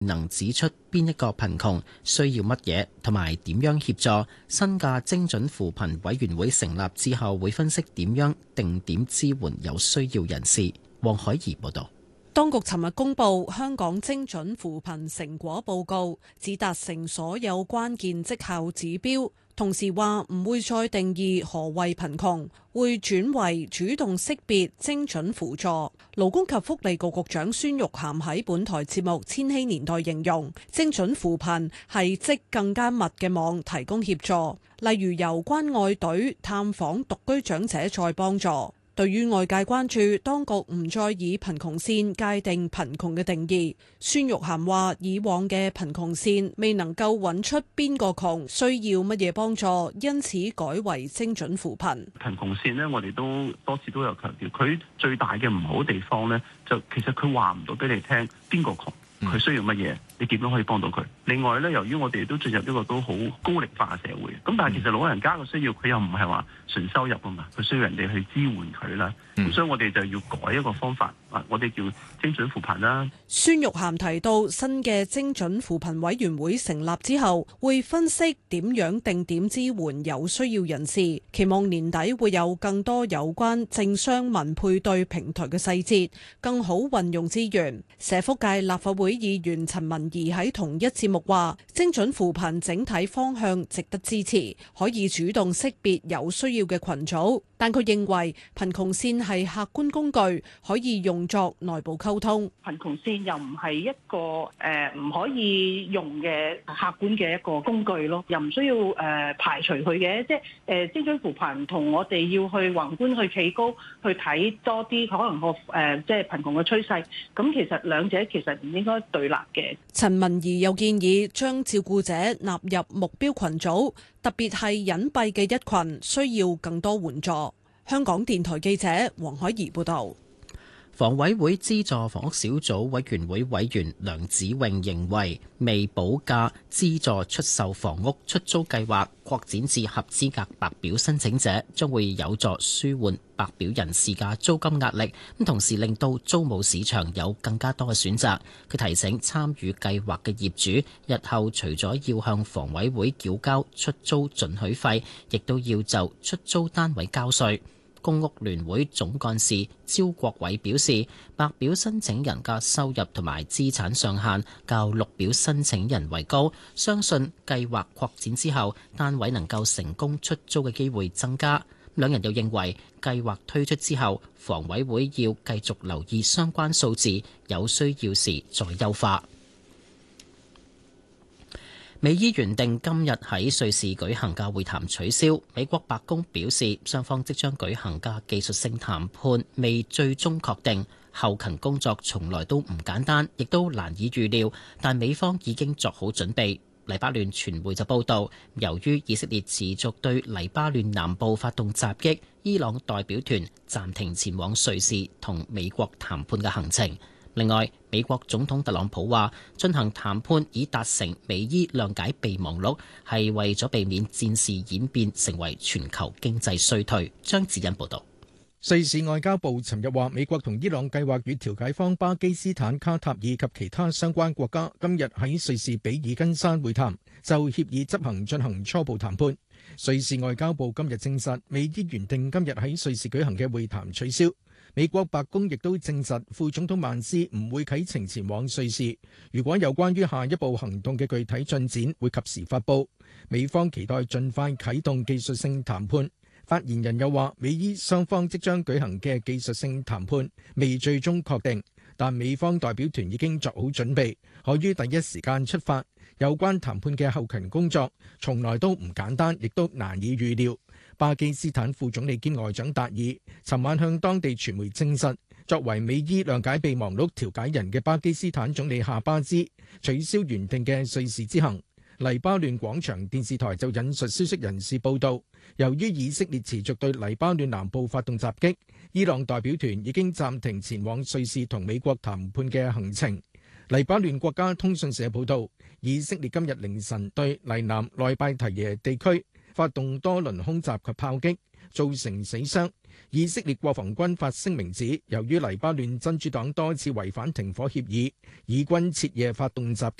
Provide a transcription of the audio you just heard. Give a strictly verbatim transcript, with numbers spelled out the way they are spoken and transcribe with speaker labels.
Speaker 1: 能指出邊一個貧窮需要乜嘢，同埋點樣協助。新嘅精準扶貧委員會成立之後，會分析點樣定點支援有需要人士。黃海怡報導。
Speaker 2: 當局尋日公布香港精準扶貧成果報告，只達成所有關鍵績效指標，同時話唔會再定義何謂貧窮，會轉為主動識別精準輔助。勞工及福利局局長孫玉菡喺本台節目《千禧年代》形容，精準扶貧係織更加密嘅網，提供協助，例如由關愛隊探訪獨居長者再幫助。對於外界關注當局唔再以貧窮線界定貧窮嘅定義，孫玉菡話：以往嘅貧窮線未能夠揾出邊個窮需要乜嘢幫助，因此改為精準扶貧。
Speaker 3: 貧窮線呢，我哋都多次都有強調，佢最大嘅唔好地方呢，就其實佢話唔到俾你聽邊個窮，佢需要乜嘢，你點樣可以幫到佢？另外咧，由於我哋都進入一個都好高齡化嘅社會，咁但係其實老人家嘅需要，佢又唔係話純收入啊嘛，佢需要人哋去支援佢啦。咁、嗯、所以我哋就要改一個方法，啊，我哋叫精準扶貧啦。
Speaker 2: 孫玉菡提到，新嘅精準扶貧委員會成立之後，會分析點樣定點支援有需要人士，期望年底會有更多有關政商民配對平台嘅細節，更好運用資源。社福界立法會議員陳文儀喺同一節目話，精準扶貧整體方向值得支持，可以主動識別有需要嘅群組，但佢認為貧窮線係客觀工具，可以用作內部溝通。
Speaker 4: 貧窮線又唔係一個誒唔、呃、可以用嘅客觀嘅一個工具咯，又唔需要誒、呃、排除佢嘅，即係誒、呃、精準扶貧同我哋要去宏觀去企高去睇多啲可能個誒、呃、即係貧窮嘅趨勢，咁其實兩者其實唔應該對立嘅。
Speaker 2: 陳文儀又建議將照顧者納入目標群組，特別係隱蔽嘅一群，需要更多援助。香港電台記者黃海怡報道。
Speaker 1: 房委會資助房屋小組委員會委員梁子穎認為，未補價資助出售房屋出租計劃擴展至合資格白表申請者，將會有助舒緩白表人士嘅租金壓力，咁同時令到租務市場有更加多嘅選擇。佢提醒參與計劃嘅業主，日後除咗要向房委會繳交出租准許費，亦都要就出租單位交稅。公屋聯會總幹事招國偉表示，白表申請人嘅收入同埋資產上限較綠表申請人為高，相信計劃擴展之後，單位能夠成功出租嘅機會增加。兩人又認為，計劃推出之後，房委會要繼續留意相關數字，有需要時再優化。美伊原定今日喺瑞士舉行嘅會談取消，美國白宮表示雙方即將舉行嘅技術性談判未最終確定，後勤工作從來都唔簡單，亦都難以預料，但美方已經作好準備。黎巴嫩傳媒就報道，由於以色列持續對黎巴嫩南部發動襲擊，伊朗代表團暫停前往瑞士同美國談判嘅行程。另外，美國總統特朗普話進行談判以達成美伊諒解備忘錄，係為咗避免戰事演變成為全球經濟衰退。張子欣報導。
Speaker 5: 瑞士外交部尋日話，美國同伊朗計劃與調解方巴基斯坦、卡塔爾及其他相關國家今日喺瑞士比爾根山會談，就協議執行進行初步談判。瑞士外交部今日證實，美伊原定今日喺瑞士舉行嘅會談取消。美國白宮亦都證實，副總統曼斯唔會啟程前往瑞士。如果有關於下一步行動嘅具體進展，會及時發佈。美方期待盡快啟動技術性談判。發言人又話，美伊雙方即將舉行嘅技術性談判未最終確定，但美方代表團已經作好準備，可於第一時間出發。有關談判嘅後勤工作從來都唔簡單，亦都難以預料。巴基斯坦副總理兼外長達爾尋晚向當地傳媒證實，作為美伊諒解備忘錄調解人嘅巴基斯坦總理夏巴茲取消原定嘅瑞士之行。黎巴嫩廣場電視台就引述消息人士報道，由於以色列持續對黎巴嫩南部發動襲擊，伊朗代表團已經暫停前往瑞士同美國談判嘅行程。黎巴嫩國家通訊社報道，以色列今日凌晨對黎南內拜提耶地區發動多輪空襲及炮擊，造成死傷。以色列國防軍發聲明指，由於黎巴嫩真主黨多次違反停火協議，以軍徹夜發動襲擊。